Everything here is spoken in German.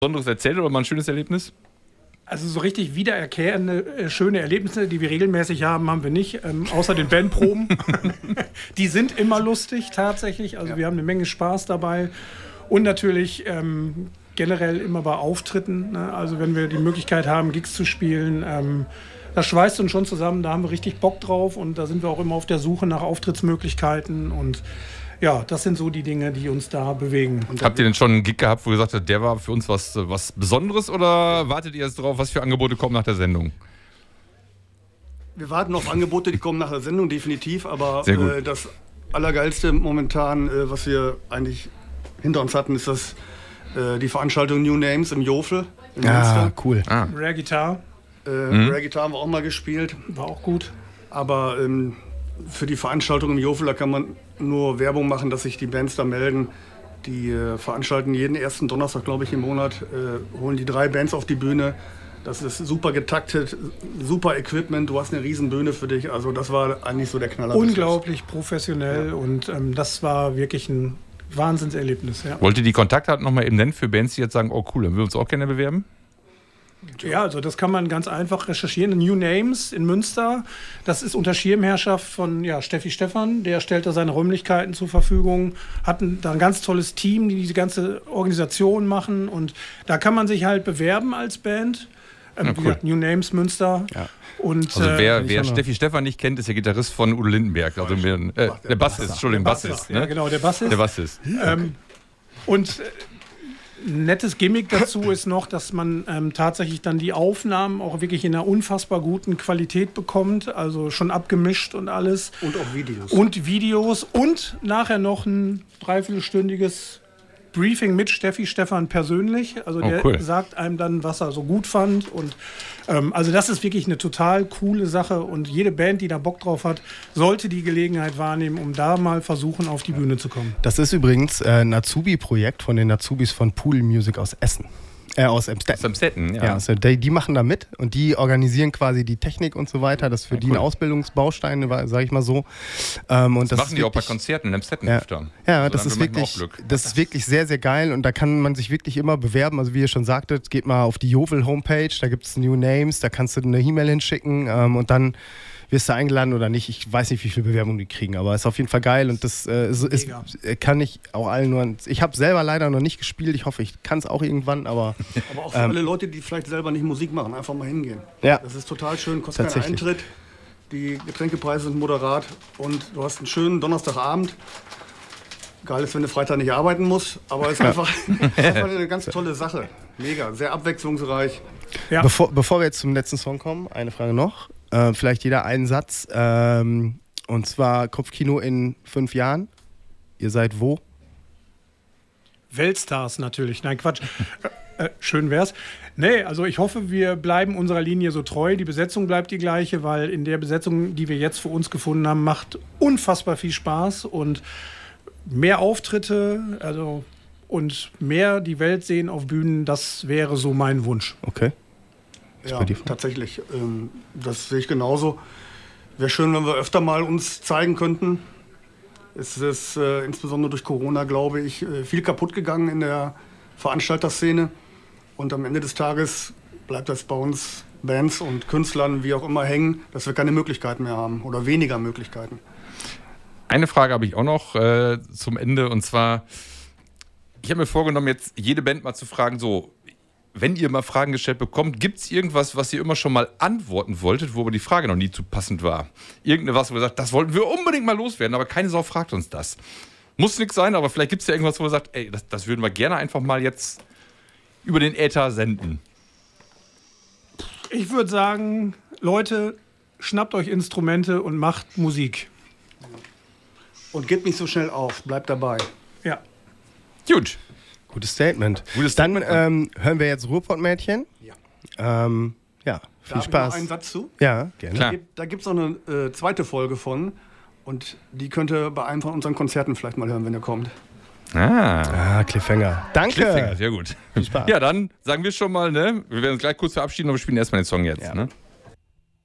Besonderes erzählt oder mal ein schönes Erlebnis? Also so richtig wiedererkehrende, schöne Erlebnisse, die wir regelmäßig haben, haben wir nicht, außer den Bandproben. Die sind immer lustig tatsächlich, also wir haben eine Menge Spaß dabei. Und natürlich generell immer bei Auftritten, ne? Also wenn wir die Möglichkeit haben, Gigs zu spielen, das schweißt uns schon zusammen, da haben wir richtig Bock drauf und da sind wir auch immer auf der Suche nach Auftrittsmöglichkeiten und ja, das sind so die Dinge, die uns da bewegen. Und habt ihr denn schon einen Gig gehabt, wo ihr gesagt habt, der war für uns was Besonderes oder wartet ihr jetzt drauf, was für Angebote kommen nach der Sendung? Wir warten auf Angebote, die kommen nach der Sendung, definitiv, aber das Allergeilste momentan, was wir eigentlich hinter uns hatten, ist die Veranstaltung New Names im Jofel in Münster. Cool. Rare Guitar. Rare Guitar haben wir auch mal gespielt. War auch gut. Aber für die Veranstaltung im Jofel, da kann man nur Werbung machen, dass sich die Bands da melden. Die veranstalten jeden ersten Donnerstag, glaube ich, im Monat, holen die 3 Bands auf die Bühne. Das ist super getaktet, super Equipment, du hast eine riesen Bühne für dich. Also das war eigentlich so der Knaller. Unglaublich professionell und das war wirklich ein Wahnsinnserlebnis. Ja. Wollt ihr die Kontaktdaten nochmal eben nennen für Bands, die jetzt sagen, oh cool, dann würden wir uns auch gerne bewerben? Ja, also das kann man ganz einfach recherchieren. New Names in Münster, das ist unter Schirmherrschaft von Steffi Stephan. Der stellt da seine Räumlichkeiten zur Verfügung, hat da ein ganz tolles Team, die diese ganze Organisation machen und da kann man sich halt bewerben als Band. Wie gesagt, New Names Münster. Ja. Und, also wer Steffi Stephan nicht kennt, ist der Gitarrist von Udo Lindenberg. Also der Bassist, Entschuldigung, Bassist. Ne? Ja, genau, der Bassist. Der Bassist. Und ein nettes Gimmick dazu ist noch, dass man tatsächlich dann die Aufnahmen auch wirklich in einer unfassbar guten Qualität bekommt. Also schon abgemischt und alles. Und auch Videos. Und Videos. Und nachher noch ein 3/4-stündiges Briefing mit Steffi Stephan persönlich. Also der sagt einem dann, was er so gut fand. Und also das ist wirklich eine total coole Sache. Und jede Band, die da Bock drauf hat, sollte die Gelegenheit wahrnehmen, um da mal versuchen, auf die Bühne zu kommen. Das ist übrigens ein Azubi-Projekt von den Azubis von Pool Music aus Essen. Aus Emstetten. Aus Emstetten, ja. Ja, also die machen da mit und die organisieren quasi die Technik und so weiter. Das ist für die ein Ausbildungsbaustein, sage ich mal so. Und das machen die auch bei Konzerten in Emstetten öfter. Ja, das ist wirklich sehr, sehr geil und da kann man sich wirklich immer bewerben. Also wie ihr schon sagtet, geht mal auf die Jovel-Homepage, da gibt es New Names, da kannst du eine E-Mail hinschicken und dann wirst du eingeladen oder nicht. Ich weiß nicht, wie viele Bewerbungen die kriegen, aber es ist auf jeden Fall geil und das kann ich auch allen nur... Ich habe selber leider noch nicht gespielt, ich hoffe, ich kann es auch irgendwann, aber... Aber auch für alle Leute, die vielleicht selber nicht Musik machen, einfach mal hingehen. Ja. Das ist total schön, kostet keinen Eintritt, die Getränkepreise sind moderat und du hast einen schönen Donnerstagabend. Geil ist, wenn du Freitag nicht arbeiten musst, aber es ist einfach eine ganz tolle Sache. Mega, sehr abwechslungsreich. Ja. Bevor wir jetzt zum letzten Song kommen, eine Frage noch. Vielleicht jeder einen Satz. Und zwar Kopfkino in 5 Jahren. Ihr seid wo? Weltstars natürlich. Nein, Quatsch. Schön wär's. Nee, also ich hoffe, wir bleiben unserer Linie so treu. Die Besetzung bleibt die gleiche, weil in der Besetzung, die wir jetzt für uns gefunden haben, macht unfassbar viel Spaß und mehr Auftritte, und mehr die Welt sehen auf Bühnen, das wäre so mein Wunsch. Okay. Ja, tatsächlich. Das sehe ich genauso. Wäre schön, wenn wir öfter mal uns zeigen könnten. Es ist insbesondere durch Corona, glaube ich, viel kaputt gegangen in der Veranstalterszene. Und am Ende des Tages bleibt das bei uns Bands und Künstlern, wie auch immer, hängen, dass wir keine Möglichkeiten mehr haben oder weniger Möglichkeiten. Eine Frage habe ich auch noch zum Ende und zwar, ich habe mir vorgenommen, jetzt jede Band mal zu fragen, so, wenn ihr mal Fragen gestellt bekommt, gibt es irgendwas, was ihr immer schon mal antworten wolltet, wo aber die Frage noch nie zu passend war? Irgendwas, wo ihr sagt, das wollten wir unbedingt mal loswerden, aber keine Sau fragt uns das. Muss nichts sein, aber vielleicht gibt es ja irgendwas, wo ihr sagt, ey, das würden wir gerne einfach mal jetzt über den Äther senden. Ich würde sagen, Leute, schnappt euch Instrumente und macht Musik. Und gebt nicht so schnell auf, bleibt dabei. Ja. Gut. Gutes Statement. Dann hören wir jetzt Ruhrpott-Mädchen. Ja. Viel Spaß. Noch einen Satz zu? Ja, gerne. Da gibt es noch eine zweite Folge von und die könnt ihr bei einem von unseren Konzerten vielleicht mal hören, wenn ihr kommt. Cliffhanger. Danke. Cliffhanger, sehr gut. Viel Spaß. Ja, dann sagen wir schon mal, ne? Wir werden uns gleich kurz verabschieden, aber wir spielen erstmal den Song jetzt. Ja. Ne?